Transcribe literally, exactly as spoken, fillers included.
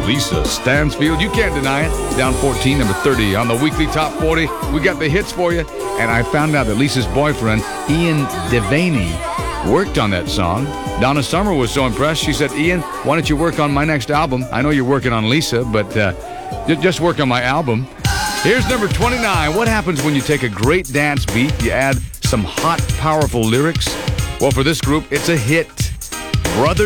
Lisa Stansfield. You can't deny it. Down fourteen, number thirty on the weekly top forty. We got the hits for you. And I found out that Lisa's boyfriend, Ian Devaney, worked on that song. Donna Summer was so impressed. She said, Ian, why don't you work on my next album? I know you're working on Lisa, but uh, just work on my album. Here's number twenty-nine. What happens when you take a great dance beat, you add some hot, powerful lyrics? Well, for this group, it's a hit. Brother